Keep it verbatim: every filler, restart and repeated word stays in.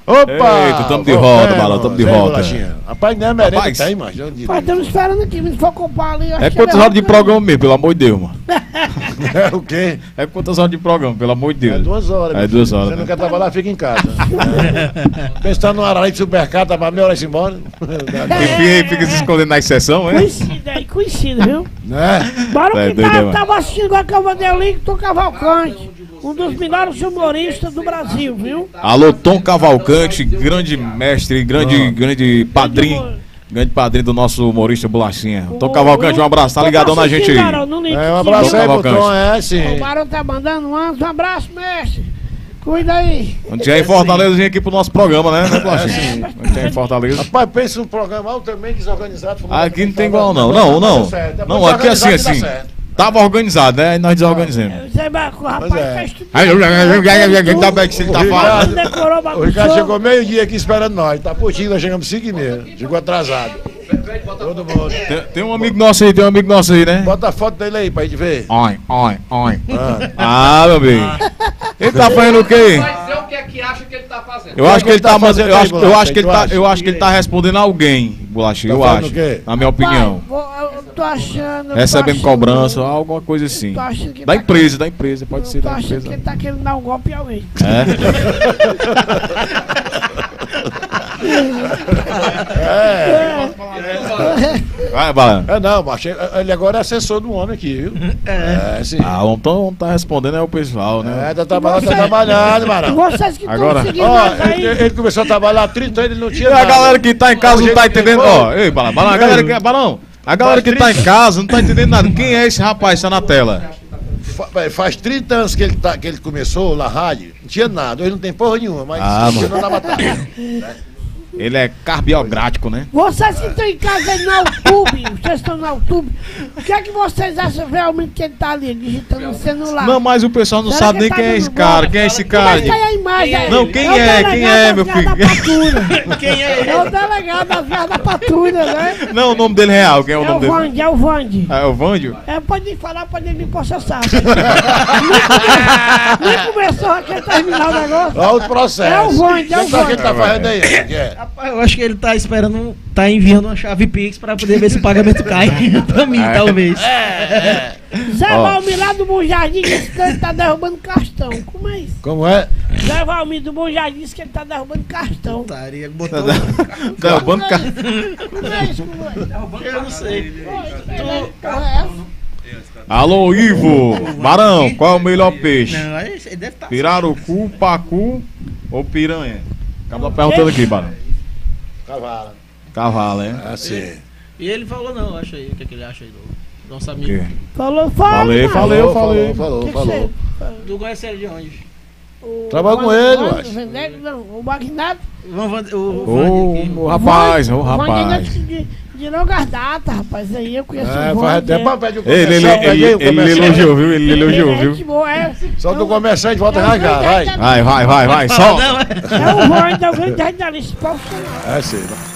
Opa! Eita, tamo de volta, Balão, tamo de volta. Rapaz, não é merenda, Rapaz, tem, mas. Mas estamos esperando aqui, se for comprar ali. É quantas horas de programa mesmo, pelo amor de Deus, mano? É o quê? É quantas horas de programa, pelo amor de É Deus? duas horas. É duas horas. Você não né? quer trabalhar, fica em casa. Pensando no Arari de supermercado, tá pra melhor ir embora. E fica se escondendo na exceção, é? Conhecido aí, conhecido, viu? Né? Bora É, que doido, tá, mano. tava assistindo agora que eu mandei o link do Cavalcante. Um dos melhores humoristas do Brasil, viu? Alô, Tom Cavalcante, grande mestre, grande, grande padrinho. Grande padrinho do nosso humorista Bolachinha. Tom Cavalcante, um abraço, tá ligadão na gente aí. É, um abraço aí pro Tom, é sim. O Barão tá mandando um um abraço, mestre. Cuida aí. Quando tiver em Fortaleza, vem aqui pro nosso programa, né, né Bolachinha? Quando tiver em Fortaleza. Rapaz, pensa num programa altamente desorganizado. Aqui não tem igual, não. Não, não. Não, aqui é assim, assim. Tava organizado, né? E nós desorganizamos. Você vai com o rapaz é. fez tudo. Ainda bem que você tá falando. Decorou, O Ricardo bagunçou. chegou meio-dia aqui esperando nós. Tá putinho, nós chegamos cinco e meia. Chegou atrasado. Todo mundo. Tem, tem um amigo nosso aí, tem um amigo nosso aí, né? Bota a foto dele aí pra gente ver. Oi, oi, oi. Ah. Ah, meu bem. Ele tá fazendo o quê? Vai dizer o que é que acha que ele tá fazendo. Eu acho que ele tá fazendo eu aí, acho, eu Bolacha? acho que ele Tu tá, acha? eu acho que ele tá respondendo a alguém, Bolacha, Tá eu fazendo acho. o quê? Na minha opinião. Pai, vou- eu tô achando. eu tô Recebendo achando- cobrança, alguma coisa assim. tô achando que Da tá- empresa, da empresa, pode ser Eu tô da achando que empresa. ele tá querendo dar um golpe em alguém. É. Vai, Bala. É não, macho. Ele agora é assessor do homem aqui, viu? É, sim. Ah, vamos tá, vamos tá respondendo é o pessoal, né? É, tá trabalhando, tá trabalhando, Marão. Vocês que estão Agora- seguindo Ó, nós aí. ele, ele começou a trabalhar há trinta anos, ele não tinha E a nada. galera que tá em casa não tá Hoje ele entendendo, pegou- ó. Ei, Balão, Balão, a galera que, Balão, a galera que tá em casa não tá entendendo nada. Quem é esse rapaz que tá na tela? Fa- Faz trinta anos que ele, tá, que ele começou na rádio, não tinha nada, hoje não tem porra nenhuma, mas Ah, tinha mano. na batalha. Ele é carbiogrático, né? Vocês que estão em casa aí no YouTube, vocês estão no YouTube, o que é que vocês acham realmente que ele tá ali digitando no celular? Não, mas o pessoal não Será sabe que nem tá quem é dando esse bola? cara, quem é esse cara. Mas tá aí a imagem aí. Não, quem o é? delegado Quem é, das meu Vias filho? da Patrulha. Quem é ele? É o delegado das Vias da Patrulha, né? Não, o nome dele é real, quem é o É o nome dele? Vande, é o Vande. Ah, é o Vândio? É, pode falar, pode ele me processar. Nem começou aqui terminar o negócio. Olha o processo. É o Vande, é o O que ele Vande. tá fazendo aí? O que é? Rapaz, eu acho que ele tá esperando, tá enviando uma chave Pix pra poder ver se o pagamento cai pra mim, É. talvez. Zé Ó. Valmir lá do Bom Jardim disse que ele tá derrubando cartão. Como é isso? Como é? Zé Valmir do Bom Jardim disse que ele tá derrubando cartão. Taria, botou... Derrubando ca... Como é isso? Como é? Eu não sei. Porra, é essa? Alô, Ivo! Barão, qual é o melhor peixe? Não, aí ele deve estar... Pirarucu, pacu ou piranha? Acaba perguntando aqui, Barão. Cavalo. Cavalo, hein? Assim. E ele falou não, acha aí, o que, é que ele acha aí do nosso O amigo. quê? Falou, fala. Falei, cara. falei, eu Falou, falei. falou, Que falou. que você- Tu conhece ele de onde? o- Trabalha com o- ele, o- eu acho. o Vendeiro, não, o Magnata. O, Van- o, o, Ô, Vande aqui. o rapaz, ô O rapaz. Vandeiro de, de longas datas, rapaz. Aí eu conheço É, o faz Vande. até pra pedir o Ele, ele, comercial, ele, peguei o ele, ele comercial. elogiou, viu? Ele elogiou, Ele é viu? gente boa, é. Só do comerciante volta a rasgar, vai. Vai, vai, vai, vai, só. Não, é- É o Vande, é o grande jornalista profissional. É sim.